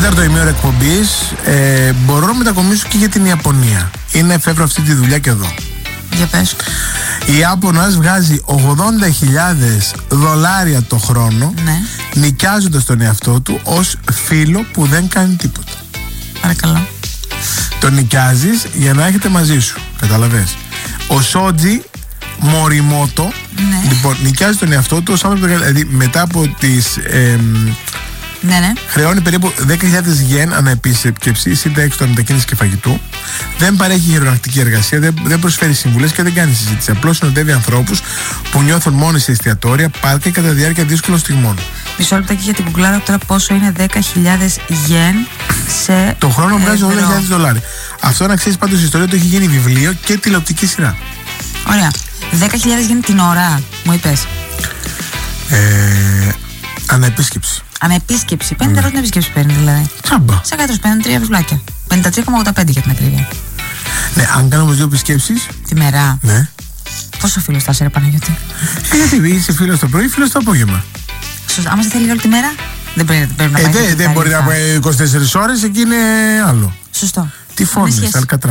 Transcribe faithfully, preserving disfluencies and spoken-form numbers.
Τέταρτο ημίωρο εκπομπής. Ε, μπορώ να μετακομίσω και για την Ιαπωνία. Είναι εφεύρω αυτή τη δουλειά και εδώ. Για πες. Η Ιάπωνας βγάζει ογδόντα χιλιάδες δολάρια το χρόνο, ναι, νοικιάζοντας τον εαυτό του ως φίλο που δεν κάνει τίποτα. Παρακαλώ. Τον νοικιάζεις για να έχετε μαζί σου. Καταλαβες. Ο Σότζι Μοριμότο, ναι, λοιπόν, νοικιάζει τον εαυτό του ως άνθρωπο, δηλαδή μετά από τις ε, ναι, ναι, χρεώνει περίπου δέκα χιλιάδες γεν ανά επίσκεψη, συν τα έξοδα μετακίνηση και φαγητού. Δεν παρέχει χειρονακτική εργασία, δεν, δεν προσφέρει συμβουλές και δεν κάνει συζήτηση. Απλώς συνοδεύει ανθρώπους που νιώθουν μόνοι σε εστιατόρια, πάρκα κατά τη διάρκεια δύσκολων στιγμών. Μισό λεπτάκι για την κουκλάδα τώρα, πόσο είναι δέκα χιλιάδες γεν σε. Το χρόνο βγάζει ογδόντα χιλιάδες δολάρια. Αυτό να ξέρεις πάντως η ιστορία του έχει γίνει βιβλίο και τηλεοπτική σειρά. Ωραία. δέκα χιλιάδες γεν την ώρα, μου είπες. Ε, αναεπίσκεψη. Αναεπίσκεψη. πενήντα ευρώ την επίσκεψη παίρνει δηλαδή. Τσάμπα. Σαν κάτω πενήντα τρία βλάκια. πενήντα τρία κόμμα ογδόντα πέντε για την ακρίβεια. Ναι, αν κάνουμε δύο επισκέψεις. Τη μέρα. Ναι. Πόσο φίλο θα είσαι, ρε Παναγιώτη? Ε, γιατί είσαι φίλος το πρωί, φίλος το απόγευμα. Σωστά. Άμα σε θέλει όλη τη μέρα, δεν πρέπει, πρέπει να ε, πάει. Δεν δε μπορεί να πάει είκοσι τέσσερις ώρες, εκεί είναι άλλο. Σωστό. Τι φώνεις, Αλκατρά.